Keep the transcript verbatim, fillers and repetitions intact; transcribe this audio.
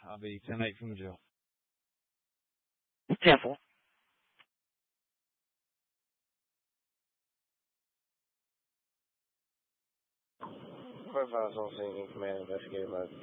I'll be ten eight from the jail. Temple. Profiles on scene, command investigator mode.